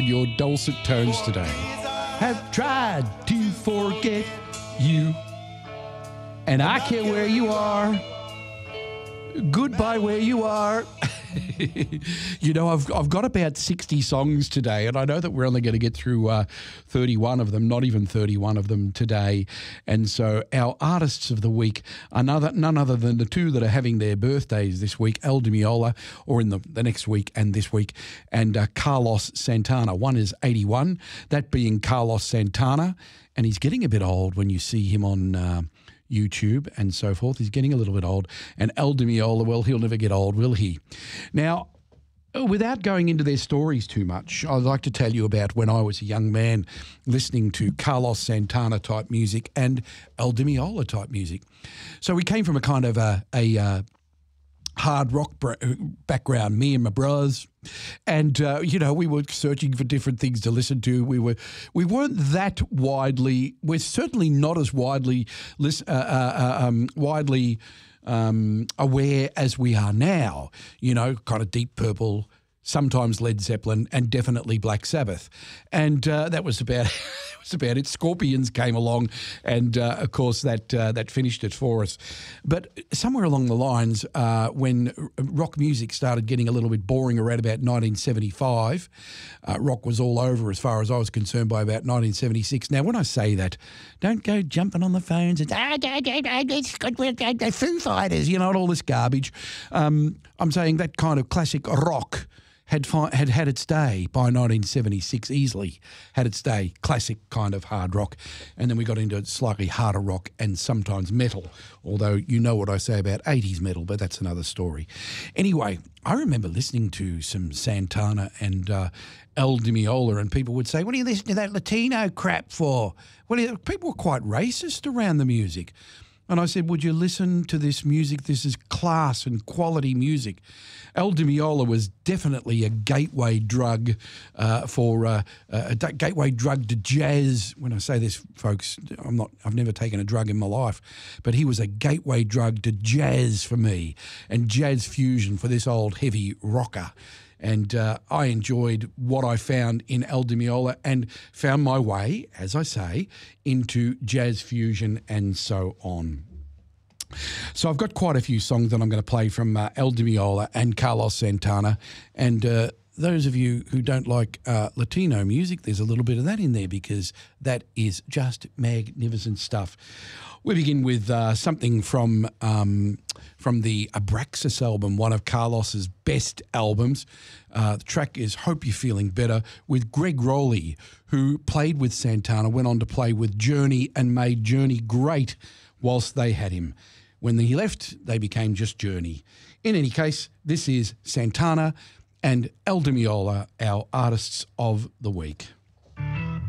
your dulcet tones today. Have tried to forget you, and I care where you are. Goodbye where you are. You know, I've got about 60 songs today, and I know that we're only going to get through 31 of them, not even 31 of them today. And so our artists of the week are none other than the two that are having their birthdays this week, El Di Meola, or in the next week and this week, and Carlos Santana. One is 81, that being Carlos Santana, and he's getting a bit old when you see him on YouTube and so forth. He's getting a little bit old. And El Di Meola, well, he'll never get old, will he? Now, without going into their stories too much, I'd like to tell you about when I was a young man listening to Carlos Santana type music and El Di Meola type music. So we came from a kind of a hard rock background, me and my bros. And, you know, we were searching for different things to listen to. We weren't that widely, we're certainly not as widely aware as we are now, you know, kind of Deep Purple, sometimes Led Zeppelin, and definitely Black Sabbath. And that was about it. Scorpions came along, and of course that finished it for us. But somewhere along the lines, when rock music started getting a little bit boring around about 1975, rock was all over as far as I was concerned by about 1976. Now, when I say that, don't go jumping on the phones and Foo Fighters, you know, and all this garbage. I'm saying that kind of classic rock had its day by 1976, easily had its day, classic kind of hard rock. And then we got into slightly harder rock and sometimes metal, although you know what I say about 80s metal, but that's another story. Anyway, I remember listening to some Santana and El Di Meola, and people would say, what are you listening to that Latino crap for? People were quite racist around the music. And I said, would you listen to this music? This is class and quality music. El Di Meola was definitely a gateway drug gateway drug to jazz. When I say this, folks, I've never taken a drug in my life, but he was a gateway drug to jazz for me and jazz fusion for this old heavy rocker. And I enjoyed what I found in El Di Meola and found my way, as I say, into jazz fusion and so on. So I've got quite a few songs that I'm going to play from El Di Meola and Carlos Santana. And those of you who don't like Latino music, there's a little bit of that in there because that is just magnificent stuff. We begin with something from the Abraxas album, one of Carlos's best albums. The track is Hope You're Feeling Better, with Greg Rowley, who played with Santana, went on to play with Journey and made Journey great whilst they had him. When he left, they became just Journey. In any case, this is Santana and El Di Meola, our artists of the week.